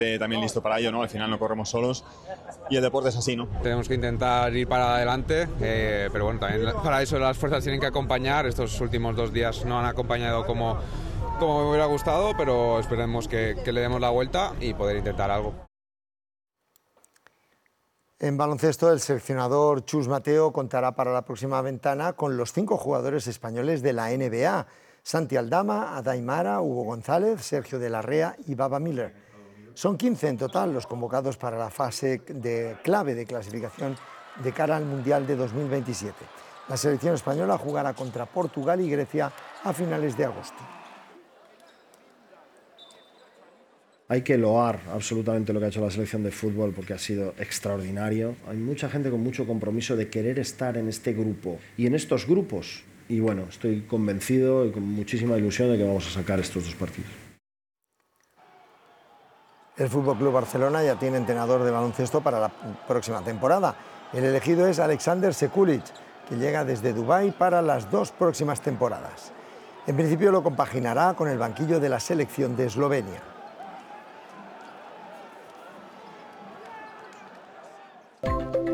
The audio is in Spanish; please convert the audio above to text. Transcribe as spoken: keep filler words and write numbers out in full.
Eh, también listo para ello, ¿no? Al final no corremos solos y el deporte es así, ¿no? Tenemos que intentar ir para adelante, eh, pero bueno, también para eso las fuerzas tienen que acompañar. Estos últimos dos días no han acompañado como, como me hubiera gustado, pero esperemos que, que le demos la vuelta y poder intentar algo. En baloncesto, el seleccionador Chus Mateo contará para la próxima ventana con los cinco jugadores españoles de la N B A: Santi Aldama, Adai Mara, Hugo González, Sergio de la Rea y Baba Miller. Son quince en total los convocados para la fase de clave de clasificación de cara al Mundial de dos mil veintisiete. La selección española jugará contra Portugal y Grecia a finales de agosto. Hay que loar absolutamente lo que ha hecho la selección de fútbol porque ha sido extraordinario. Hay mucha gente con mucho compromiso de querer estar en este grupo y en estos grupos. Y bueno, estoy convencido y con muchísima ilusión de que vamos a sacar estos dos partidos. El F C Barcelona ya tiene entrenador de baloncesto para la próxima temporada. El elegido es Alexander Sekulic, que llega desde Dubái para las dos próximas temporadas. En principio lo compaginará con el banquillo de la selección de Eslovenia.